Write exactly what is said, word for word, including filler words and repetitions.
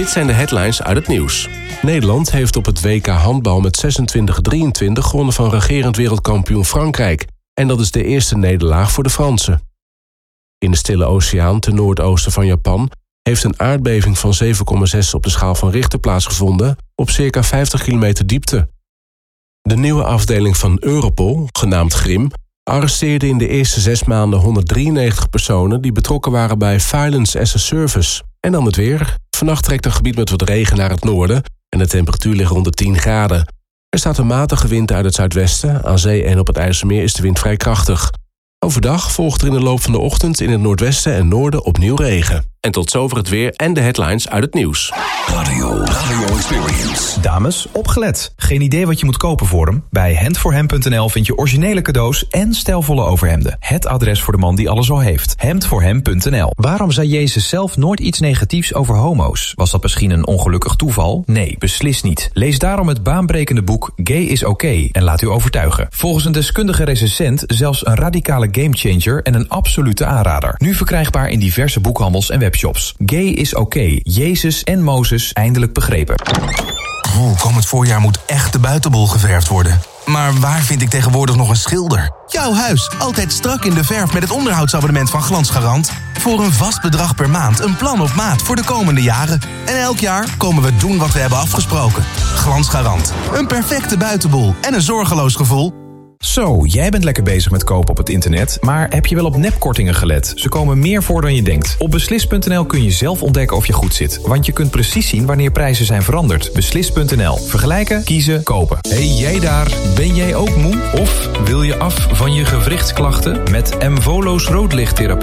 Dit zijn de headlines uit het nieuws. Nederland heeft op het W K handbal met zesentwintig drieëntwintig gewonnen van regerend wereldkampioen Frankrijk. En dat is de eerste nederlaag voor de Fransen. In de Stille Oceaan, ten noordoosten van Japan, heeft een aardbeving van zeven komma zes op de schaal van Richter plaatsgevonden op circa vijftig kilometer diepte. De nieuwe afdeling van Europol, genaamd Grim, arresteerde in de eerste zes maanden honderddrieënnegentig personen die betrokken waren bij Violence as a Service. En dan het weer. Vannacht trekt een gebied met wat regen naar het noorden en de temperatuur ligt rond de tien graden. Er staat een matige wind uit het zuidwesten. Aan zee en op het IJsselmeer is de wind vrij krachtig. Overdag volgt er in de loop van de ochtend in het noordwesten en noorden opnieuw regen. En tot zover het weer en de headlines uit het nieuws. Radio, Radio Experience. Dames, opgelet. Geen idee wat je moet kopen voor hem? Bij hand for hem punt n l vind je originele cadeaus en stijlvolle overhemden. Het adres voor de man die alles al heeft. hand for hem punt n l. Waarom zei Jezus zelf nooit iets negatiefs over homo's? Was dat misschien een ongelukkig toeval? Nee, beslist niet. Lees daarom het baanbrekende boek Gay is Oké en laat u overtuigen. Volgens een deskundige recensent zelfs een radicale gamechanger en een absolute aanrader. Nu verkrijgbaar in diverse boekhandels en webshops. Gay is Oké. Jezus en Mozes eindelijk begrepen. Oh, komend voorjaar moet echt de buitenbol geverfd worden. Maar waar vind ik tegenwoordig nog een schilder? Jouw huis, altijd strak in de verf met het onderhoudsabonnement van Glansgarant. Voor een vast bedrag per maand, een plan op maat voor de komende jaren. En elk jaar komen we doen wat we hebben afgesproken. Glansgarant, een perfecte buitenbol en een zorgeloos gevoel. Zo, jij bent lekker bezig met kopen op het internet, maar heb je wel op nepkortingen gelet? Ze komen meer voor dan je denkt. Op beslis punt n l kun je zelf ontdekken of je goed zit, want je kunt precies zien wanneer prijzen zijn veranderd. beslis punt n l. Vergelijken, kiezen, kopen. Hey jij daar, ben jij ook moe? Of wil je af van je gewrichtsklachten? Met Emvolos roodlichttherapie